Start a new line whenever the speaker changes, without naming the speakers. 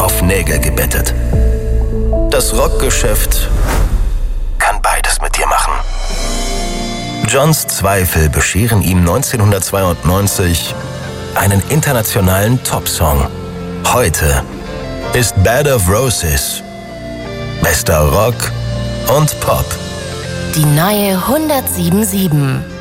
auf Nägel gebettet. Das Rockgeschäft kann beides mit dir machen. Johns Zweifel bescheren ihm 1992 einen internationalen Top-Song. Heute ist Bed of Roses bester Rock und Pop.
Die neue 107.7